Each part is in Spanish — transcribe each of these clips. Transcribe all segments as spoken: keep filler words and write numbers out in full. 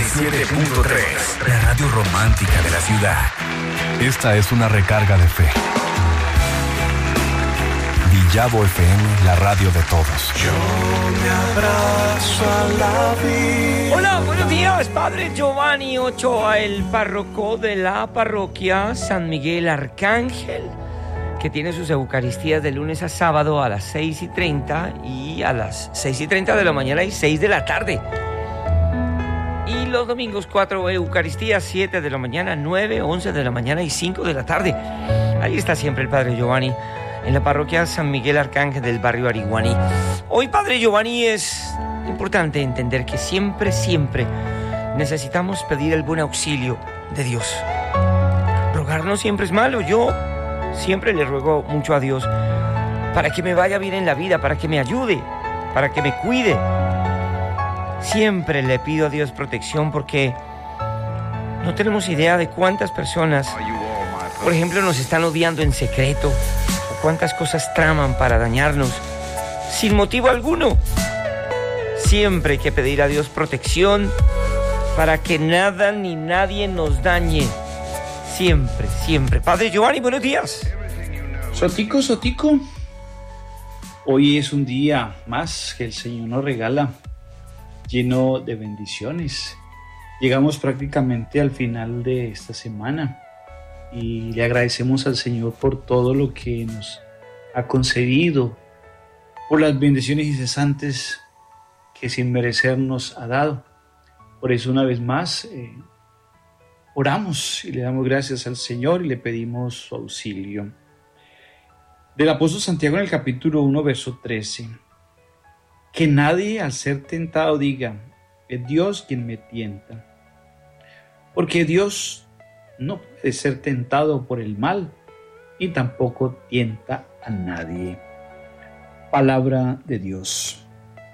y siete punto tres, la radio romántica de la ciudad. Esta es una recarga de fe. Villavo F M, la radio de todos. Yo me abrazo a la vida. Hola, buenos días, Padre Giovanni Ochoa, el párroco de la parroquia San Miguel Arcángel, que tiene sus eucaristías de lunes a sábado a las seis y treinta y a las seis y treinta de la mañana y seis de la tarde. Y los domingos cuatro eucaristías, siete de la mañana, nueve, once de la mañana y cinco de la tarde. Ahí está siempre el Padre Giovanni, en la parroquia San Miguel Arcángel del barrio Ariguaní. Hoy, Padre Giovanni, es importante entender que siempre, siempre necesitamos pedir el buen auxilio de Dios. Rogar no siempre es malo. Yo siempre le ruego mucho a Dios para que me vaya bien en la vida, para que me ayude, para que me cuide. Siempre le pido a Dios protección porque no tenemos idea de cuántas personas, por ejemplo, nos están odiando en secreto, o cuántas cosas traman para dañarnos sin motivo alguno. Siempre hay que pedir a Dios protección para que nada ni nadie nos dañe. Siempre, siempre. Padre Giovanni, buenos días. Sotico, Sotico, hoy es un día más que el Señor nos regala, lleno de bendiciones. Llegamos prácticamente al final de esta semana y le agradecemos al Señor por todo lo que nos ha concedido, por las bendiciones incesantes que sin merecer nos ha dado. Por eso una vez más eh, oramos y le damos gracias al Señor y le pedimos su auxilio. Del apóstol Santiago en el capítulo uno, verso trece. Que nadie al ser tentado diga, es Dios quien me tienta. Porque Dios no puede ser tentado por el mal y tampoco tienta a nadie. Palabra de Dios.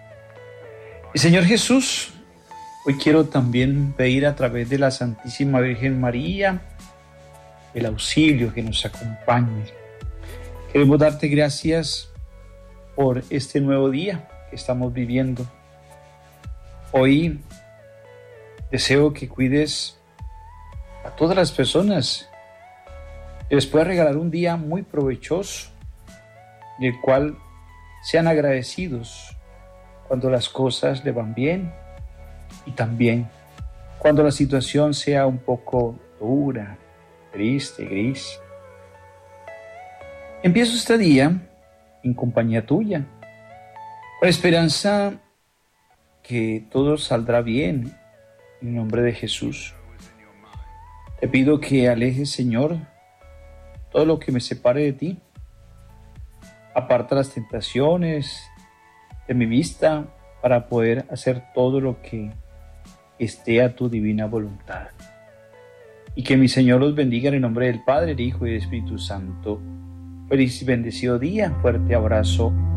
Y Señor Jesús, hoy quiero también pedir a través de la Santísima Virgen María el auxilio que nos acompañe. Queremos darte gracias por este nuevo día que estamos viviendo. Hoy deseo que cuides a todas las personas, que les puedas regalar un día muy provechoso, en el cual sean agradecidos cuando las cosas le van bien y también cuando la situación sea un poco dura, triste, gris. Empiezo este día en compañía tuya, con esperanza que todo saldrá bien, en nombre de Jesús. Te pido que alejes, Señor, todo lo que me separe de ti. Aparta las tentaciones de mi vista para poder hacer todo lo que esté a tu divina voluntad. Y que mi Señor los bendiga en el nombre del Padre, el Hijo y el Espíritu Santo. Feliz y bendecido día. Fuerte abrazo.